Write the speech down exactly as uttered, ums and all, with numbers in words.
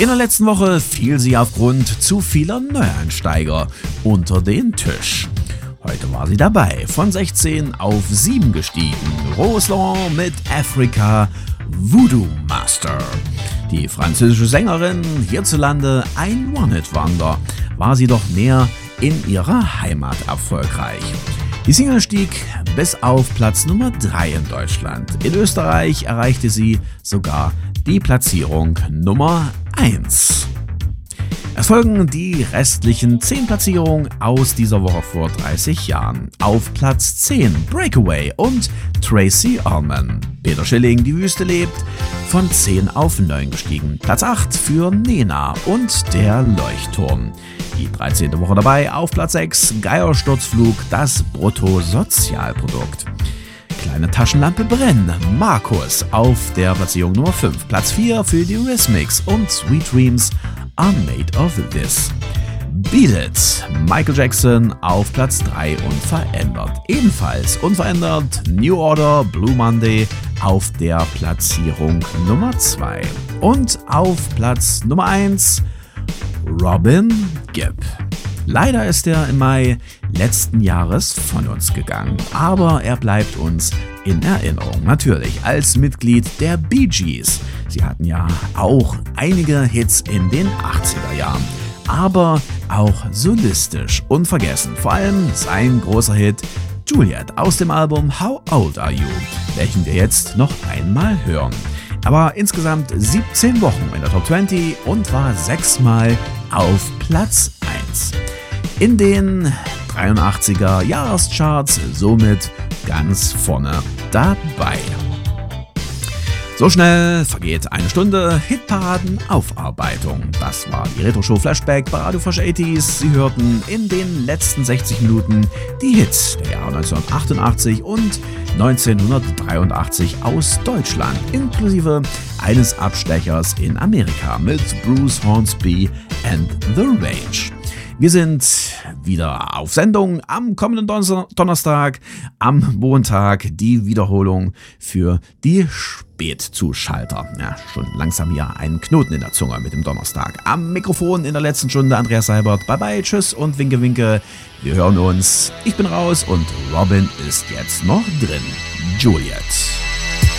In der letzten Woche fiel sie aufgrund zu vieler Neueinsteiger unter den Tisch. Heute war sie dabei, von sechzehn auf sieben gestiegen. Roland mit Africa Voodoo Master. Die französische Sängerin, hierzulande ein One-Hit-Wonder, war sie doch näher in ihrer Heimat erfolgreich. Die Single stieg bis auf Platz Nummer drei in Deutschland. In Österreich erreichte sie sogar die Platzierung Nummer eins. Es folgen die restlichen zehn Platzierungen aus dieser Woche vor dreißig Jahren. Auf Platz zehn Breakaway und Tracy Ullman. Peter Schilling, Die Wüste lebt, von zehn auf neun gestiegen. Platz acht für Nena und Der Leuchtturm. Die dreizehnte Woche dabei auf Platz sechs Geiersturzflug, das Bruttosozialprodukt. Kleine Taschenlampe brennen, Markus auf der Platzierung Nummer fünf. Platz vier für die Rhythmics und Sweet Dreams are made of this. Beat It, Michael Jackson auf Platz drei unverändert. Ebenfalls unverändert New Order, Blue Monday auf der Platzierung Nummer zwei. Und auf Platz Nummer eins Robin Gibb. Leider ist er im Mai letzten Jahres von uns gegangen, aber er bleibt uns in Erinnerung. Natürlich als Mitglied der Bee Gees. Sie hatten ja auch einige Hits in den achtziger Jahren, aber auch solistisch unvergessen. Vor allem sein großer Hit Juliet aus dem Album How Old Are You, welchen wir jetzt noch einmal hören. Er war insgesamt siebzehn Wochen in der Top zwanzig und war sechsmal auf Platz eins. In den dreiundachtziger Jahrescharts somit ganz vorne dabei. So schnell vergeht eine Stunde Hitparaden-Aufarbeitung. Das war die Retro-Show Flashback bei Radio Flash achtziger. Sie hörten in den letzten sechzig Minuten die Hits der Jahre neunzehnhundertachtundachtzig und neunzehnhundertdreiundachtzig aus Deutschland, inklusive eines Abstechers in Amerika mit Bruce Hornsby and The Range. Wir sind wieder auf Sendung am kommenden Don- Donnerstag, am Montag die Wiederholung für die Spätzuschalter. Ja, schon langsam hier ein Knoten in der Zunge mit dem Donnerstag. Am Mikrofon in der letzten Stunde Andreas Seibert. Bye bye, tschüss und winke winke. Wir hören uns. Ich bin raus und Robin ist jetzt noch drin. Juliet.